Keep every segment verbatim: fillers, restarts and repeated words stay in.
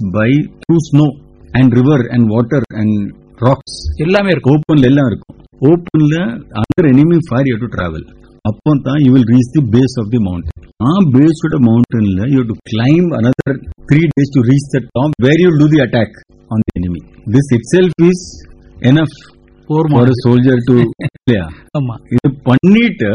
by through snow and river and water and rocks. எல்லாமே இருக்கும். ஓப்பன்ல எல்லாம் இருக்கும். ஓப்பன்ல under enemy fire you have to travel. அப்போ தான் you will reach the base of the mountain. Ah base of the mountainல you have to climb another three days to reach the top where you will do the attack on the enemy. This itself is enough for a soldier to play. ஆமா. இது பண்ணிட்டு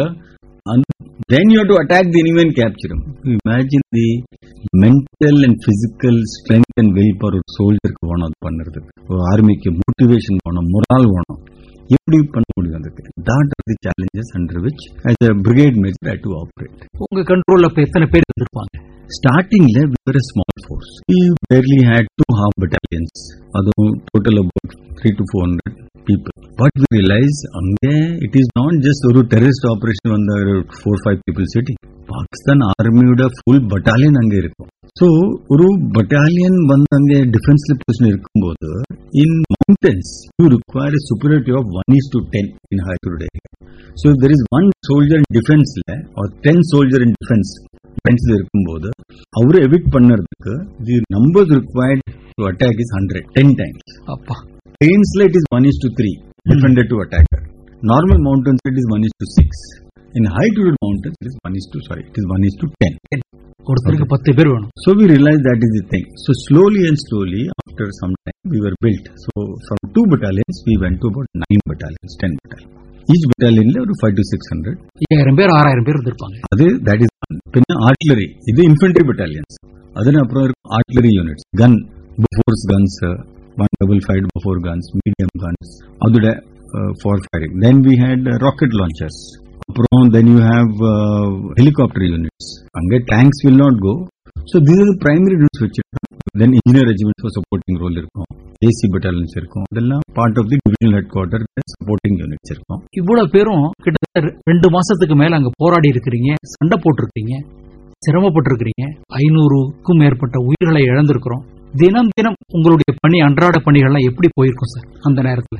then you have to attack the enemy and capture him. Imagine the mental and physical strength and willpower ஒரு சோல்ஜருக்கு வேணும் அது பண்ணுறதுக்கு. ஒரு ஆர்மிக்கு motivation வேணும், morale வேணும். எப்படி பண்ண முடியும் அதுக்கு? That are the challenges under which as a brigade major I had to operate. உங்க கண்ட்ரோல்ல இப்ப எத்தனை பேர் இருப்பாங்க? Startingல we were a small force. We barely had two half battalions. அதுவும் total about three to four hundred people. But we realized அங்கே it is not just ஒரு terrorist operation வந்த four five people sitting. Pakistan armyயோட full battalion அங்கே இருக்கும். So ஒரு battalion வந்து அங்கே defense position இருக்கும்போது in mountains you require a superiority of one is to ten in high altitude area. So if there is one soldier in defense or ten soldier in defense defense இருக்கும்போது அவரை evict பண்ணறதுக்கு the numbers required to attack is one hundred, ten times. அப்பா. Plains it is one is to three defender to attacker. Normal mountains it is one is to six. In high altitude mountains it is one is to sorry it is one is to ten. ஒருத்தருக்கு பத்து பேர் வேணும். So we realized that is the thing. So slowly and slowly after some time we were built. So from two battalions we went to about nine battalions, ten battalions. Each battalion le five to six hundred. ஐயாயிரம் பேர் ஆறாயிரம் பேர் இருப்பாங்க. அது that is பின்ன artillery. இது infantry battalions. அதுல அப்புறம் artillery units, gun, Bofors guns, one double five Bofors guns, medium guns. அதுட uh, for firing. Then we had uh, rocket launchers. Then you have uh, helicopter units. Ange tanks will not go. So these are the primary units which then engineer regiments for supporting role irukum. A C battalions irukum. Adella part of the divisional headquarter supporting units irukum. இவ்வளவு பேரும் கிட்டத்தட்ட ரெண்டு மாசத்துக்கு மேல அங்க போராடி இருக்கிறீங்க, சண்டை போட்டிருக்கீங்க, சிரமப்பட்டிருக்கிறீங்க, ஐநூறுக்கும் மேற்பட்ட உயிர்களை இழந்திருக்கிறோம். தினம் தினம் உங்களுடைய பணி அன்றாட பணிகள்லாம் எப்படி போயிருக்கும் சார் அந்த நேரத்தில்?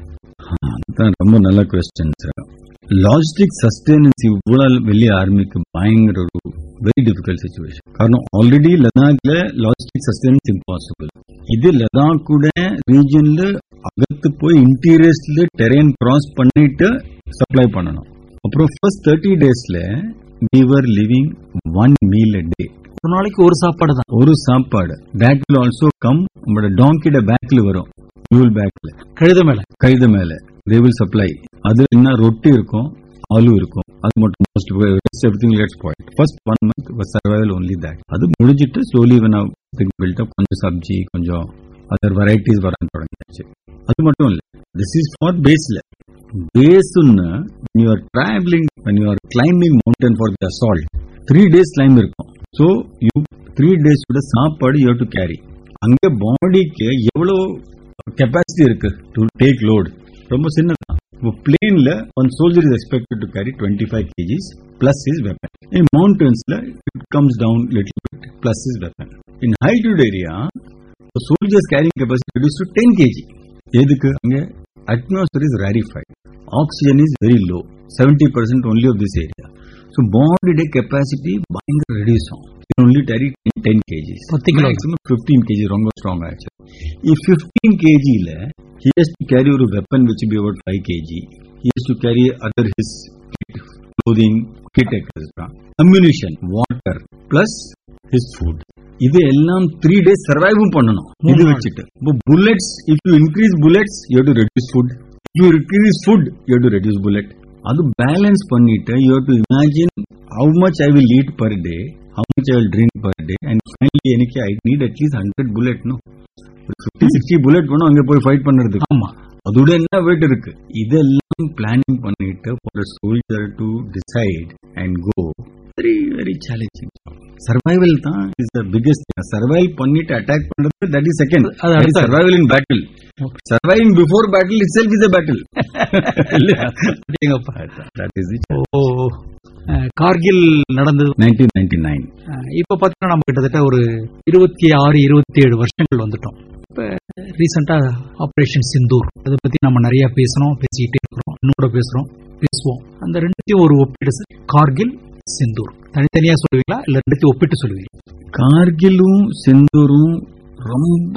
ரொம்ப நல்ல கொஸ்டின் சார். லாஜிஸ்டிக் சஸ்டெனன்ஸ் இவ்வளவு வெளிய ஆர்மிக்கு பயங்கர ஒரு வெரி டிஃபிகல்ட் சிச்சுவேஷன். காரணம் ஆல்ரெடி லடாக்ல லாஜிஸ்டிக் சஸ்டெனன்ஸ் இம்பாசிபிள். இது லடாக் கூட ரீஜன்ல அகத்து போய் இன்டீரியர்ஸ்ல டெரெயின் கிராஸ் பண்ணிட்டு சப்ளை பண்ணணும். அப்புறம் ஃபர்ஸ்ட் தேர்ட்டி டேஸ்ல we were living one meal a day. ஒரு நாளைக்கு ஒரு சாப்பாடு தான். ஒரு சாப்பாடு. That will also come நம்மளோட டாங்கிட பேக்ல வரும். fuel பேக்ல. கழுத மேல. கழுத மேல. They will supply. அதுல என்ன ரொட்டி இருக்கும், ஆலு இருக்கும். அது மட்டும் most everything gets spoiled. First one month was survival only that. அது முடிஞ்சிட்டு slowly when I built up கொஞ்சம் சப்ஜி, கொஞ்சம் other varieties வர தொடங்கிச்சு. அது மட்டும் இல்ல. This is for baseல. பேஸ்னா when you are traveling, when you are climbing mountain for the assault, three days climb இருக்கும். So you three days ஓட சாப்பாடு you have to carry. அங்க பாடிக்கு எவ்வளவு கெபாசிட்டி இருக்கு to take load? ரொம்ப சின்னதான். பிளேன்ல one soldier is expected to carry twenty-five kilograms plus his weapon. In mountainsல it comes down little bit plus his weapon. In high altitude area the soldiers carrying capacity reduced to ten kilograms. எதுக்கு? அங்க atmosphere is rarefied. Oxygen is very low. seventy percent only of this area. So body day capacity பயங்கர reduce ஆகும். You only carry ten kilograms. Maximum fifteen kilograms ரொம்ப strong ஆச்சு. If fifteen kilograms ல he has to carry a weapon which will be about five kilograms. He has to carry other his kit, clothing, kit et cetera. Ammunition, water plus his food. இது எல்லாம் three days survive பண்ணணும். இது வச்சிட்டு. Bullets, if you increase bullets, you have to reduce food. If you increase food, you have to reduce bullet. அது balance பண்ணிட்டு you have to imagine how much I will eat per day, how much I will drink per day, and finally எனக்கு I need at least one hundred bullet, no? fifty sixty bullet வேணும் அங்க போய் fight பண்றதுக்கு. ஆமா. அதோட என்ன weight இருக்கு? இதெல்லாம் பிளானிங் பண்ணிட்டு for a soldier to decide and go, very very challenging. Survival தான் is the biggest thing. Survive பண்ணிட்டு attack பண்றது that is second. That is survival in battle. Surviving before battle itself is a battle. That is it. ஓ, கார்கில் நடந்தது nineteen ninety-nine. இப்ப பாத்தீங்கன்னா நம்ம கிட்டத்தட்ட ஒரு இருபத்தி ஆறு இருபத்தி ஏழு வருஷங்கள் வந்துட்டோம். இப்ப ரீசெண்டா ஆபரேஷன் சிந்தூர் அதை பத்தி நம்ம நிறைய பேசணும், பேசிக்கிட்டே இருக்கிறோம், இன்னோட பேசுறோம், பேசுவோம். அந்த ரெண்டுத்தையும் ஒரு ஒப்பிடு, கார்கில் சிந்தூர் தனித்தனியா சொல்லுவீங்களா இல்ல ரெண்டுத்தையும் ஒப்பிட்டு சொல்லுவீங்களா? கார்கிலும் சிந்தூரும் ரொம்ப